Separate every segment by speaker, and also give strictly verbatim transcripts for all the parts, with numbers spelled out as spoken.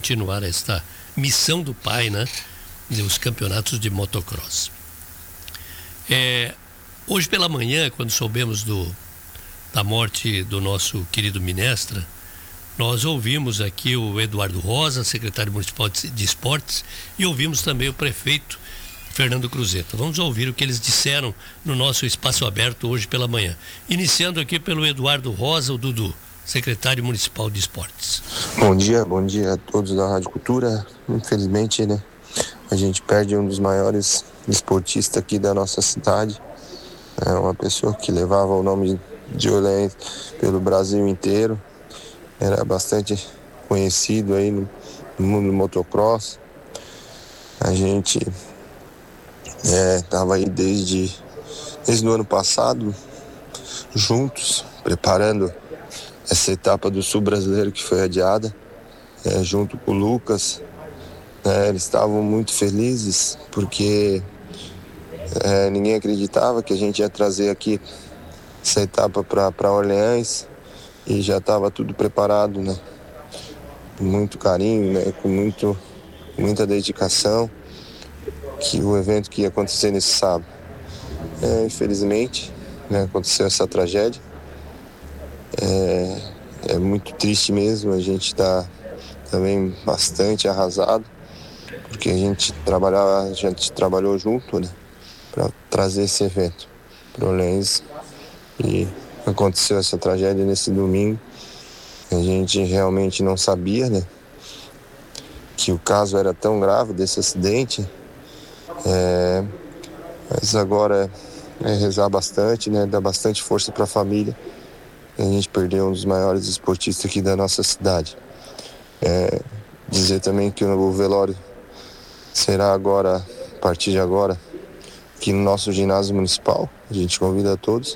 Speaker 1: continuar esta missão do pai, né? Os campeonatos de motocross. É, hoje pela manhã, quando soubemos do, da morte do nosso querido Minestra, nós ouvimos aqui o Eduardo Rosa, secretário municipal de esportes, e ouvimos também o prefeito Fernando Cruzeta. Vamos ouvir o que eles disseram no nosso espaço aberto hoje pela manhã. Iniciando aqui pelo Eduardo Rosa, o Dudu, secretário municipal de esportes.
Speaker 2: Bom dia, bom dia a todos da Rádio Cultura. Infelizmente, né, a gente perde um dos maiores esportistas aqui da nossa cidade. É uma pessoa que levava o nome de Orleans pelo Brasil inteiro. Era bastante conhecido aí no mundo do motocross. A gente estava é, aí desde, desde o ano passado, juntos, preparando essa etapa do Sul Brasileiro que foi adiada, é, junto com o Lucas. É, eles estavam muito felizes porque é, ninguém acreditava que a gente ia trazer aqui essa etapa para Orleans, e já estava tudo preparado, né? Com muito carinho, né? Com muito, muita dedicação, que o evento que ia acontecer nesse sábado. É, infelizmente, né, aconteceu essa tragédia. É, é muito triste mesmo, a gente está também bastante arrasado, porque a gente trabalhava, a gente trabalhou junto, né, para trazer esse evento para Orleans, e aconteceu essa tragédia nesse domingo. A gente realmente não sabia, né, que o caso era tão grave desse acidente. É, mas agora é rezar bastante, né, dar bastante força para a família. A gente perdeu um dos maiores esportistas aqui da nossa cidade. É, dizer também que o velório será agora, a partir de agora, aqui no nosso ginásio municipal. A gente convida a todos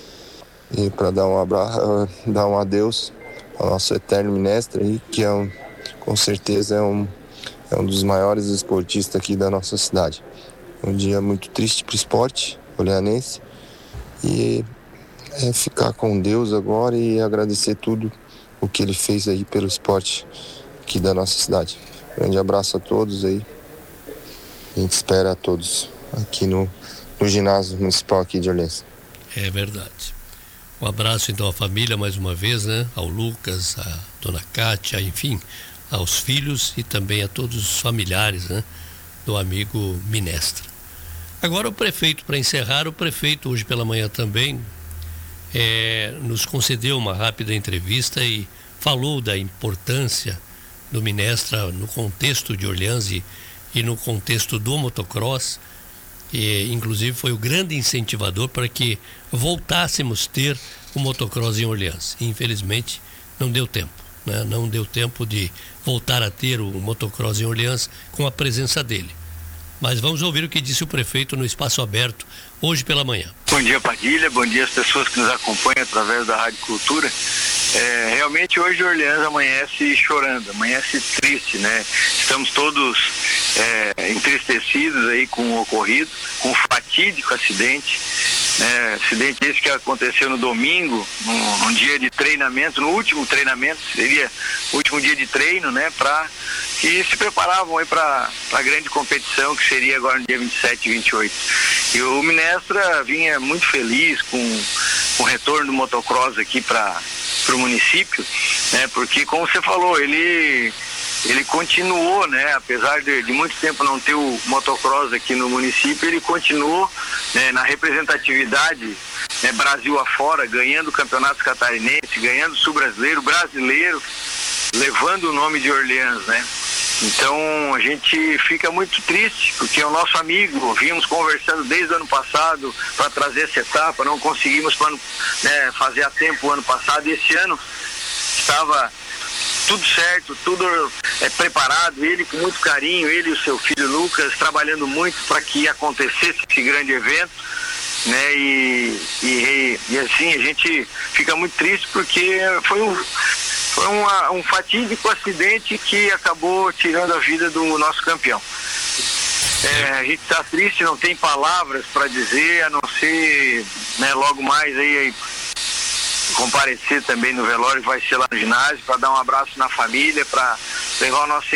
Speaker 2: e para dar um abraço, dar um adeus ao nosso eterno Minestra aí, que é um, com certeza é um, é um dos maiores esportistas aqui da nossa cidade. Um dia muito triste para o esporte orleanense, e é ficar com Deus agora e agradecer tudo o que ele fez aí pelo esporte aqui da nossa cidade. Grande abraço a todos aí. A gente espera a todos aqui no, no ginásio municipal aqui de Orleans.
Speaker 1: É verdade. Um abraço então à família mais uma vez, né? Ao Lucas, à dona Cátia, enfim, aos filhos e também a todos os familiares, né, do amigo Minestra. Agora o prefeito, para encerrar, o prefeito hoje pela manhã também é, nos concedeu uma rápida entrevista e falou da importância do Minestra no contexto de Orleans e, e no contexto do motocross. E, inclusive foi o grande incentivador para que voltássemos a ter o motocross em Orleans. Infelizmente não deu tempo, né? Não deu tempo de voltar a ter o motocross em Orleans com a presença dele. Mas vamos ouvir o que disse o prefeito no espaço aberto hoje pela manhã.
Speaker 3: Bom dia, Padilha, bom dia às pessoas que nos acompanham através da Rádio Cultura. É, realmente hoje Orleans amanhece chorando, amanhece triste, né? Estamos todos é, entristecidos aí com o ocorrido, com o fatídico acidente, né? Acidente esse que aconteceu no domingo, num, num dia de treinamento, no último treinamento, seria o último dia de treino, né? Para que se preparavam aí para a grande competição que seria agora no dia vinte e sete e vinte e oito. E o Minestra vinha muito feliz com, com o retorno do motocross aqui para o município, né? Porque, como você falou, ele, ele continuou, né? Apesar de, de muito tempo não ter o motocross aqui no município, ele continuou, né, na representatividade, né, Brasil afora, ganhando campeonatos catarinenses, ganhando sul brasileiro, brasileiro, levando o nome de Orleans, né? Então a gente fica muito triste, porque é o nosso amigo, vimos conversando desde o ano passado para trazer essa etapa, não conseguimos, né, fazer a tempo o ano passado, e esse ano estava tudo certo, tudo é, preparado, ele com muito carinho, ele e o seu filho Lucas trabalhando muito para que acontecesse esse grande evento, né? E, e, e assim a gente fica muito triste porque foi um Foi uma, um fatídico acidente que acabou tirando a vida do nosso campeão. É, a gente está triste, não tem palavras para dizer, a não ser, né, logo mais aí, aí comparecer também no velório, vai ser lá no ginásio, para dar um abraço na família, para levar o nosso